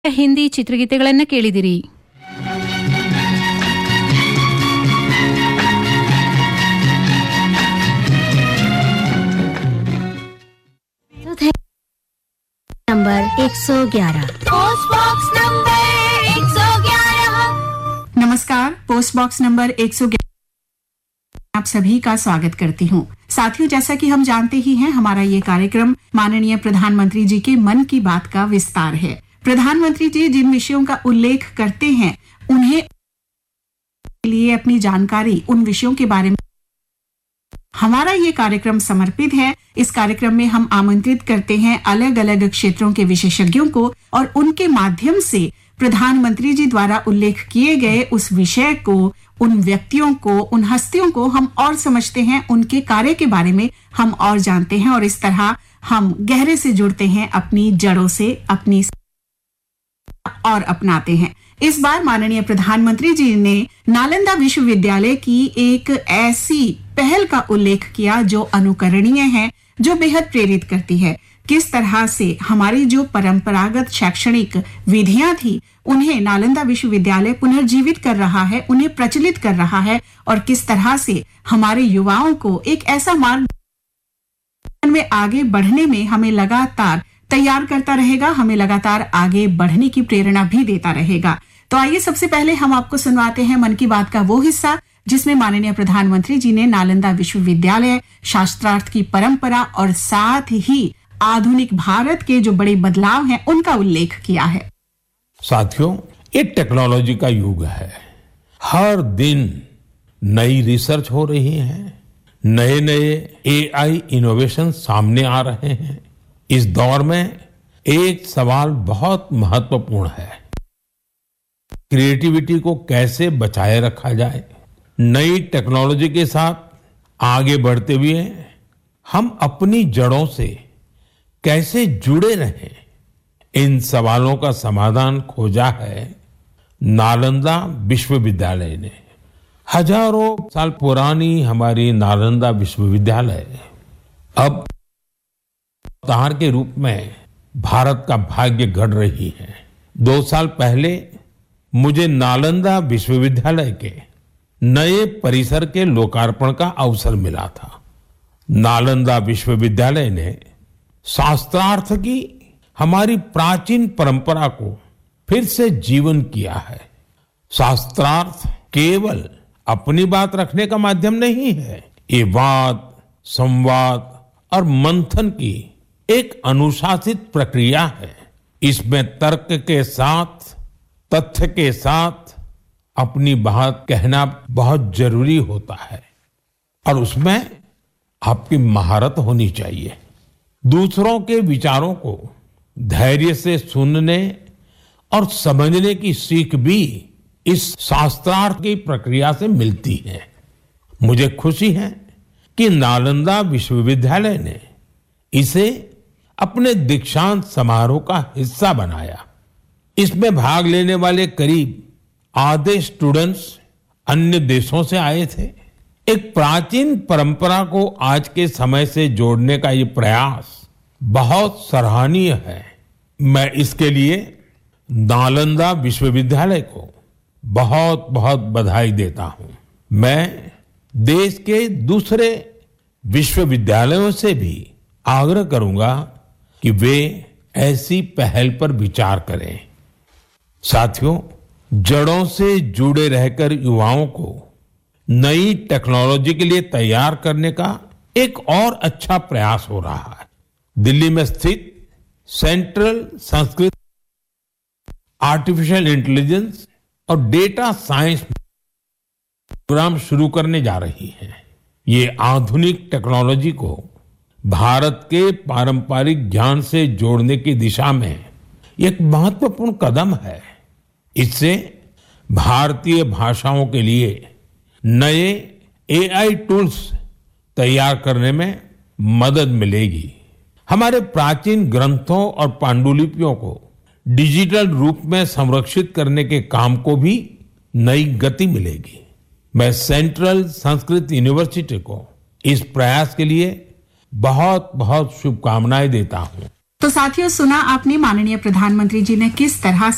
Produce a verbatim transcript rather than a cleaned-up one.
ಹಿಂದಿ ಚಿತ್ರಗೀತೆಗಳನ್ನು ಕೇಳಿದಿರಿ. नंबर एक सौ ग्यारह पोस्ट बॉक्स नंबर एक सौ ग्यारह। नमस्कार, पोस्ट बॉक्स नंबर एक सौ ग्यारह आप सभी का स्वागत करती हूँ। साथियों, जैसा कि हम जानते ही हैं, हमारा ये कार्यक्रम माननीय प्रधानमंत्री जी के मन की बात का विस्तार है। प्रधानमंत्री जी जिन विषयों का उल्लेख करते हैं, उन्हें लिए अपनी जानकारी उन विषयों के बारे में हमारा ये कार्यक्रम समर्पित है। इस कार्यक्रम में हम आमंत्रित करते हैं अलग अलग क्षेत्रों के विशेषज्ञों को और उनके माध्यम से प्रधानमंत्री जी द्वारा उल्लेख किए गए उस विषय को, उन व्यक्तियों को, उन हस्तियों को हम और समझते हैं, उनके कार्य के बारे में हम और जानते हैं और इस तरह हम गहरे से जुड़ते हैं अपनी जड़ों से, अपनी और अपनाते हैं। इस बार माननीय प्रधानमंत्री जी ने नालंदा विश्वविद्यालय की एक ऐसी पहल का उल्लेख किया जो अनुकरणीय है, जो बेहद प्रेरित करती है। किस तरह से हमारी जो परंपरागत शैक्षणिक विधियां थी, उन्हें नालंदा विश्वविद्यालय पुनर्जीवित कर रहा है, उन्हें प्रचलित कर रहा है और किस तरह से हमारे युवाओं को एक ऐसा मार्ग में आगे बढ़ने में हमें लगातार तैयार करता रहेगा, हमें लगातार आगे बढ़ने की प्रेरणा भी देता रहेगा। तो आइए सबसे पहले हम आपको सुनवाते हैं मन की बात का वो हिस्सा जिसमें माननीय प्रधानमंत्री जी ने नालंदा विश्वविद्यालय, शास्त्रार्थ की परंपरा और साथ ही आधुनिक भारत के जो बड़े बदलाव हैं, उनका उल्लेख किया है। साथियों, ये टेक्नोलॉजी का युग है। हर दिन नई रिसर्च हो रही है, नए नए एआई इनोवेशन सामने आ रहे हैं। इस दौर में एक सवाल बहुत महत्वपूर्ण है, क्रिएटिविटी को कैसे बचाए रखा जाए। नई टेक्नोलॉजी के साथ आगे बढ़ते हुए हम अपनी जड़ों से कैसे जुड़े रहें, इन सवालों का समाधान खोजा है नालंदा विश्वविद्यालय ने। हजारों साल पुरानी हमारी नालंदा विश्वविद्यालय अब अवतार के रूप में भारत का भाग्य गढ़ रही है। दो साल पहले मुझे नालंदा विश्वविद्यालय के नए परिसर के लोकार्पण का अवसर मिला था। नालंदा विश्वविद्यालय ने शास्त्रार्थ की हमारी प्राचीन परंपरा को फिर से जीवन किया है। शास्त्रार्थ केवल अपनी बात रखने का माध्यम नहीं है, ये वाद, संवाद और मंथन की एक अनुशासित प्रक्रिया है। इसमें तर्क के साथ, तथ्य के साथ अपनी बात कहना बहुत जरूरी होता है और उसमें आपकी महारत होनी चाहिए। दूसरों के विचारों को धैर्य से सुनने और समझने की सीख भी इस शास्त्रार्थ की प्रक्रिया से मिलती है। मुझे खुशी है कि नालंदा विश्वविद्यालय ने इसे अपने दीक्षांत समारोह का हिस्सा बनाया। इसमें भाग लेने वाले करीब आधे स्टूडेंट्स अन्य देशों से आए थे। एक प्राचीन परंपरा को आज के समय से जोड़ने का ये प्रयास बहुत सराहनीय है। मैं इसके लिए नालंदा विश्वविद्यालय को बहुत बहुत बधाई देता हूं। मैं देश के दूसरे विश्वविद्यालयों से भी आग्रह करूंगा कि वे ऐसी पहल पर विचार करें। साथियों, जड़ों से जुड़े रहकर युवाओं को नई टेक्नोलॉजी के लिए तैयार करने का एक और अच्छा प्रयास हो रहा है। दिल्ली में स्थित सेंट्रल संस्कृत आर्टिफिशियल इंटेलिजेंस और डेटा साइंस प्रोग्राम शुरू करने जा रही है। ये आधुनिक टेक्नोलॉजी को भारत के पारंपरिक ज्ञान से जोड़ने की दिशा में एक महत्वपूर्ण कदम है। इससे भारतीय भाषाओं के लिए नए एआई टूल्स तैयार करने में मदद मिलेगी। हमारे प्राचीन ग्रंथों और पांडुलिपियों को डिजिटल रूप में संरक्षित करने के काम को भी नई गति मिलेगी। मैं सेंट्रल संस्कृत यूनिवर्सिटी को इस प्रयास के लिए बहुत बहुत शुभकामनाएं देता हूं। तो साथियों, सुना आपने माननीय प्रधानमंत्री जी ने किस तरह